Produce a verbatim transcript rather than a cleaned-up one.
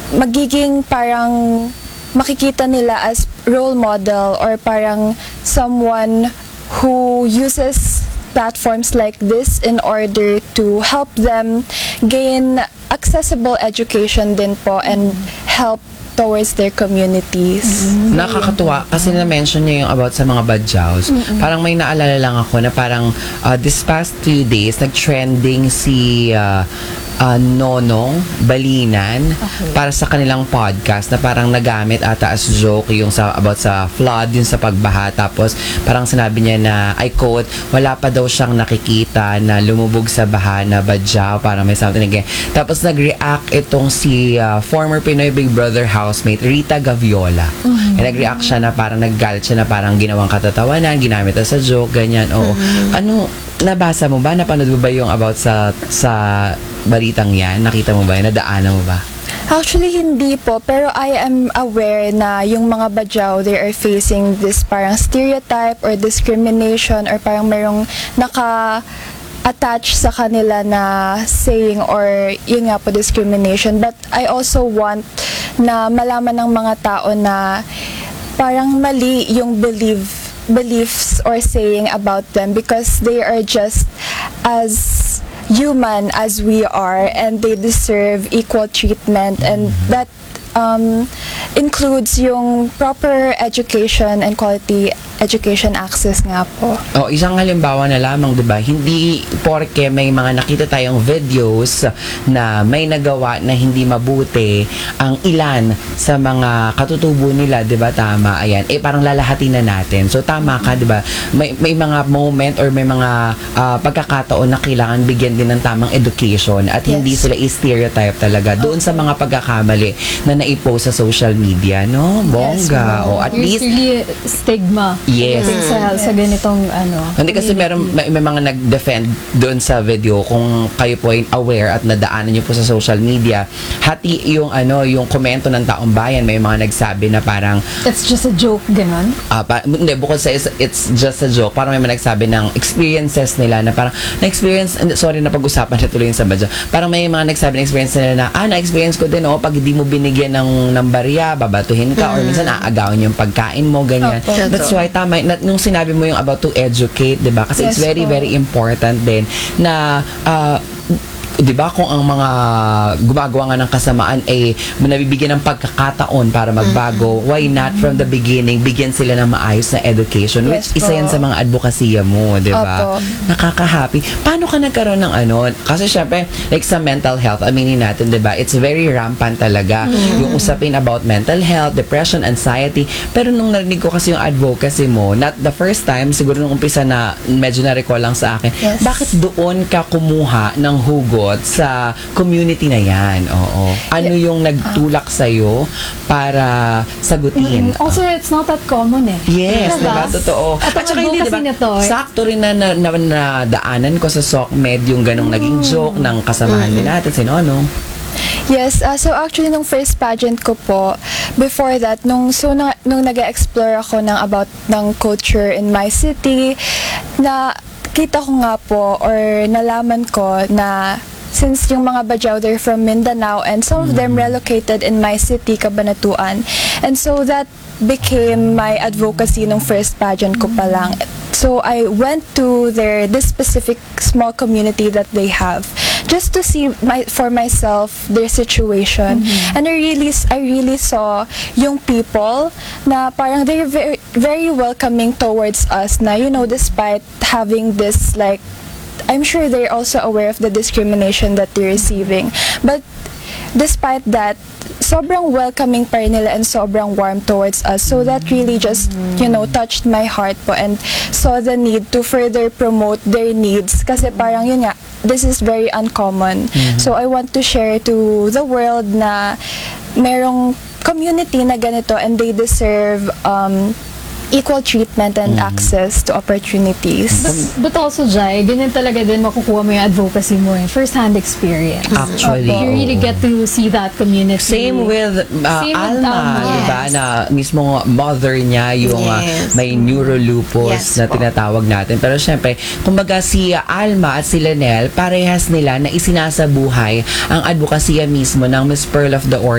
magiging parang makikita nila as role model or parang someone who uses platforms like this in order to help them gain accessible education din po and help towards their communities. Mm-hmm. Nakakatuwa kasi na-mention niya yung about sa mga badyaws. Mm-hmm. Parang may naalala lang ako na parang uh, this past few days nag-trending si uh, uh, Nonong Balinan okay. para sa kanilang podcast na parang nagamit ata as joke yung sa about sa flood, yung sa pagbaha. Tapos parang sinabi niya na, I quote, wala pa daw siyang nakikita na lumubog sa baha na badyaw, parang may something again. Tapos nag-react itong si uh, former Pinoy Big Brother housemate Rita Gaviola. Mm-hmm. Nag-react siya na parang naggalit siya na parang ginawang katatawanan, ginamit na sa joke, ganyan. Oo. Mm-hmm. Ano, nabasa mo ba? Napanood mo ba yung about sa sa balitang yan? Nakita mo ba? Nadaanan mo ba? Actually, hindi po. Pero I am aware na yung mga badyaw, they are facing this parang stereotype or discrimination or parang merong naka attach sa kanila na saying or yun nga po, discrimination. But I also want na malaman ng mga tao na parang mali yung belief, beliefs or saying about them because they are just as human as we are and they deserve equal treatment, and that um, includes yung proper education and quality education access nga po. Oh, isang halimbawa na lamang, 'di ba? Hindi porke may mga nakita tayong videos na may nagawa na hindi mabuti ang ilan sa mga katutubo nila, 'di ba? Tama. Ayan. Eh parang lalahatin na natin. So tama ka, 'di ba? May may mga moment or may mga uh, pagkakataon na kailangan bigyan din ng tamang education at yes. hindi sila i-stereotype talaga doon sa mga pagkakamali na naipost sa social media, no? Bongga. Yes, o at There's least really stigma. Yes. Sa, sa ganitong ano. Hindi kasi meron may, may mga nag-defend doon sa video kung kayo po ay aware at nadaanan niyo po sa social media. Hati yung ano, yung komento ng taong bayan, may mga nagsabi na parang it's just a joke, ganon? Uh, pa, hindi, bukod sa it's, it's just a joke, parang may mga nagsabi ng experiences nila na parang na-experience, sorry na pag-usapan na tuloy yung sa badya. Parang may mga nagsabi ng experience nila na, ah, na-experience ko din, oh, pag hindi mo binigyan ng, ng barya, babatuhin ka, mm. or minsan aagawin yung pagkain mo, ganyan. Okay. That's why tama, na, nung sinabi mo yung about to educate, diba? Kasi yes, it's very, po. very important din na uh, di ba kung ang mga gumagawa nga ng kasamaan ay nabibigyan ng pagkakataon para magbago, why not from the beginning bigyan sila ng maayos na education, yes, which po. Isa yan sa mga advokasya mo, di ba? Nakaka-happy. Paano ka nagkaroon ng ano? Kasi syempre, like sa mental health, aminin natin, di ba? It's very rampant talaga. Mm. Yung usapin about mental health, depression, anxiety. Pero nung narinig ko kasi yung advocacy mo, not the first time, siguro nung umpisa na medyo na-recall lang sa akin, yes. bakit doon ka kumuha ng hugot sa community na yan? Oo. Ano yung nagtulak sa'yo para sagutin? Mm-hmm. Also, it's not that common eh. Yes, diba? Totoo. At, At saka hindi, diba? Nito, eh. Sakto rin na, na, na, na daanan ko sa SOCMED yung ganong mm. naging joke ng kasamahan mm. natin. Sino, ano? Yes, uh, so actually nung first pageant ko po, before that, nung, so, na, nung nag-explore ako ng about ng culture in my city, na kita ko nga po or nalaman ko na since yung mga badyaw, they're from Mindanao and some of them relocated in my city, Cabanatuan. And so that became my advocacy nung first pageant ko pa lang. So I went to their this specific small community that they have just to see my for myself their situation. Mm-hmm. And I really I really saw yung people na parang they're very very welcoming towards us na, you know, despite having this, like, I'm sure they're also aware of the discrimination that they're receiving. But despite that, sobrang welcoming pa rin nila and sobrang warm towards us. So that really just, you know, touched my heart po and saw the need to further promote their needs. Kasi parang yun nga, this is very uncommon. Mm-hmm. So I want to share to the world na merong community na ganito and they deserve um, equal treatment and mm. access to opportunities. But, but also, Jai, ganyan talaga din makukuha mo yung advocacy mo eh. First-hand experience. Actually. You really get to see that community. Same with uh, Same Alma, with, um, diba? Yes. Na mismo mother niya yung yes. uh, may neurolupus yes, na tinatawag natin. Pero syempre, kumbaga si Alma at si Lenel, parehas nila na isinasabuhay ang advokasya mismo ng Miss Pearl of the Orient